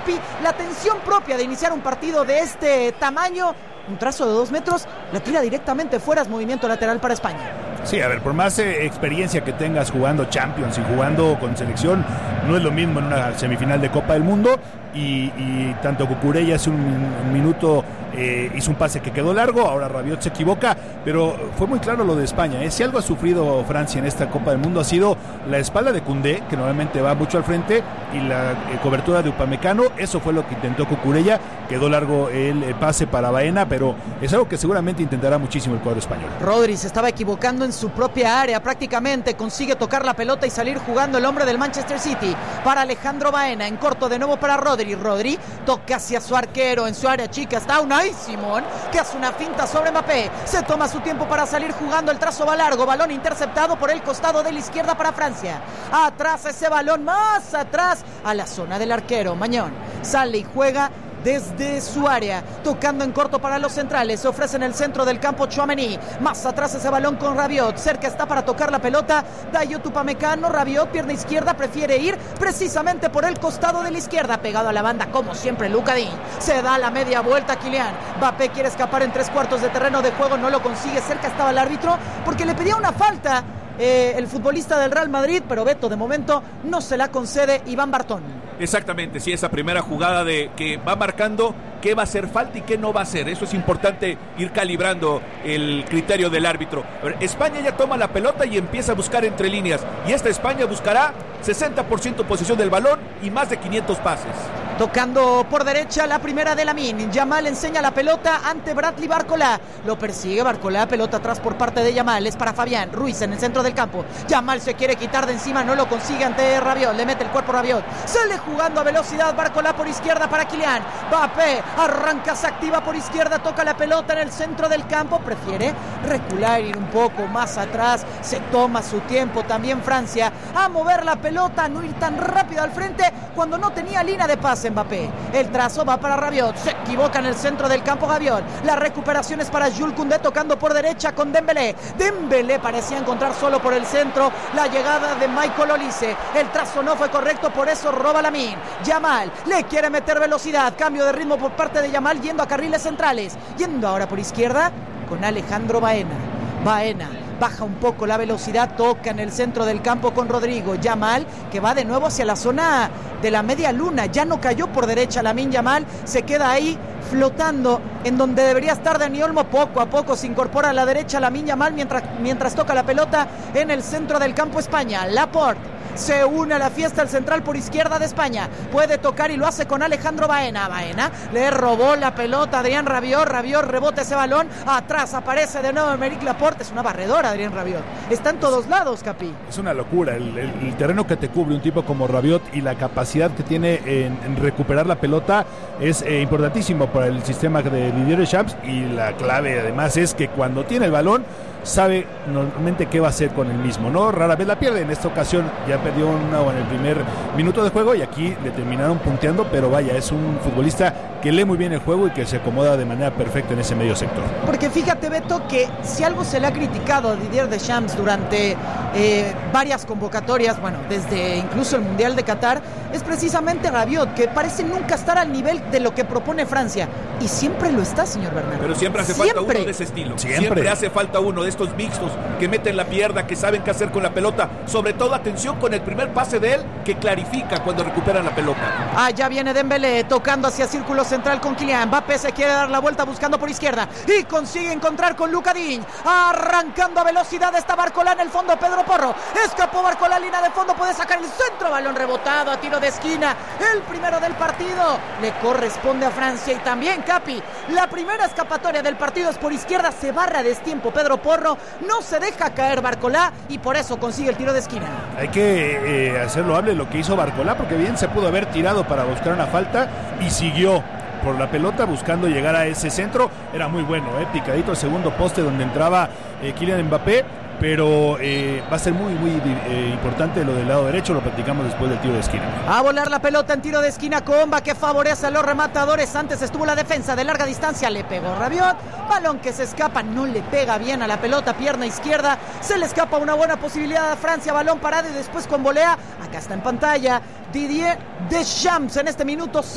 Capi, la tensión propia de iniciar un partido de este tamaño, un trazo de 2 metros, la tira directamente fuera, es movimiento lateral para España. Sí, a ver, por más experiencia que tengas jugando Champions y jugando con selección, no es lo mismo en una semifinal de Copa del Mundo. Y tanto Cucurella hace un minuto hizo un pase que quedó largo, ahora Rabiot se equivoca, pero fue muy claro lo de España. Si algo ha sufrido Francia en esta Copa del Mundo ha sido la espalda de Koundé, que normalmente va mucho al frente, y la cobertura de Upamecano. Eso fue lo que intentó Cucurella, quedó largo el pase para Baena, pero es algo que seguramente intentará muchísimo el cuadro español. Rodri se estaba equivocando en su propia área, prácticamente consigue tocar la pelota y salir jugando el hombre del Manchester City para Alejandro Baena, en corto de nuevo para Rodri. Rodri toca hacia su arquero en su área chica, está Unai Simón que hace una finta sobre Mbappé, se toma su tiempo para salir jugando, el trazo va largo, balón interceptado por el costado de la izquierda para Francia, atrás ese balón, más atrás a la zona del arquero, Mañón sale y juega desde su área, tocando en corto para los centrales, se ofrece en el centro del campo Tchouaméni, más atrás ese balón con Rabiot, cerca está para tocar la pelota Dayot Upamecano, Rabiot, pierna izquierda, prefiere ir precisamente por el costado de la izquierda, pegado a la banda como siempre Luka Digne, se da la media vuelta Kylian, Mbappé quiere escapar en 3/4 de terreno de juego, no lo consigue, cerca estaba el árbitro porque le pedía una falta el futbolista del Real Madrid, pero Beto de momento no se la concede Iván Bartón. Exactamente, sí, esa primera jugada de que va marcando qué va a hacer falta y qué no va a hacer. Eso es importante, ir calibrando el criterio del árbitro. A ver, España ya toma la pelota y empieza a buscar entre líneas, y esta España buscará 60% posesión del balón y más de 500 pases. Tocando por derecha la primera de Lamine, Yamal enseña la pelota ante Bradley Barcola, lo persigue Barcola, pelota atrás por parte de Yamal, es para Fabián Ruiz en el centro del campo, Yamal se quiere quitar de encima, no lo consigue ante Rabiot, le mete el cuerpo Rabiot, sale jugando a velocidad Barcola por izquierda para Kylian, Mbappé arranca, se activa por izquierda, toca la pelota en el centro del campo, prefiere recular, ir un poco más atrás, se toma su tiempo también Francia a mover la pelota, no ir tan rápido al frente cuando no tenía línea de pase Mbappé, el trazo va para Rabiot, se equivoca en el centro del campo Rabiot, la recuperación es para Jules Koundé tocando por derecha con Dembélé parecía encontrar solo por el centro la llegada de Michael Olise, el trazo no fue correcto, por eso roba Lamine, Yamal le quiere meter velocidad, cambio de ritmo por parte de Yamal yendo a carriles centrales, yendo ahora por izquierda con Alejandro Baena, baja un poco la velocidad, toca en el centro del campo con Rodrigo, Yamal que va de nuevo hacia la zona de la media luna, ya no cayó por derecha Lamine Yamal, se queda ahí flotando en donde debería estar Dani Olmo, poco a poco se incorpora a la derecha Lamine Yamal mientras toca la pelota en el centro del campo España, Laporte se une a la fiesta el central por izquierda de España, puede tocar y lo hace con Alejandro Baena, le robó la pelota a Adrien Rabiot, rebota ese balón, atrás aparece de nuevo Aymeric Laporte, es una barredora Adrien Rabiot, está en todos lados Capi. Es una locura, el terreno que te cubre un tipo como Rabiot y la capacidad que tiene en recuperar la pelota es importantísimo para el sistema de Didier Deschamps, y la clave además es que cuando tiene el balón sabe normalmente qué va a hacer con el mismo, ¿no? Rara vez la pierde, en esta ocasión ya perdió una en el primer minuto de juego y aquí le terminaron punteando, pero vaya, es un futbolista que lee muy bien el juego y que se acomoda de manera perfecta en ese medio sector. Porque fíjate Beto que si algo se le ha criticado a Didier Deschamps durante varias convocatorias, bueno, desde incluso el Mundial de Qatar, es precisamente Rabiot, que parece nunca estar al nivel de lo que propone Francia, y siempre lo está, señor Bernardo. Pero siempre hace falta uno de ese estilo, siempre hace falta uno de estos mixtos que meten la pierna, que saben qué hacer con la pelota, sobre todo atención con el primer pase de él, que clarifica cuando recuperan la pelota. Ya viene Dembélé tocando hacia círculo central con Kylian, Mbappé se quiere dar la vuelta buscando por izquierda y consigue encontrar con Luka Digne, arrancando a velocidad está Barcola en el fondo, Pedro Porro, escapó Barcola, línea de fondo, puede sacar el centro, balón rebotado a tiro de esquina, el primero del partido, le corresponde a Francia. Y también Capi, la primera escapatoria del partido es por izquierda, se barra a destiempo Pedro Porro, no se deja caer Barcola y por eso consigue el tiro de esquina. Hay que hacerlo hable lo que hizo Barcola, porque bien se pudo haber tirado para buscar una falta y siguió por la pelota buscando llegar a ese centro, era muy bueno, picadito al segundo poste donde entraba Kylian Mbappé, pero va a ser muy importante lo del lado derecho, lo platicamos después del tiro de esquina. A volar la pelota en tiro de esquina, Comba que favorece a los rematadores, antes estuvo la defensa de larga distancia, le pegó Rabiot, balón que se escapa, no le pega bien a la pelota, pierna izquierda, se le escapa una buena posibilidad a Francia, balón parado y después con volea, acá está en pantalla Didier Deschamps en este minuto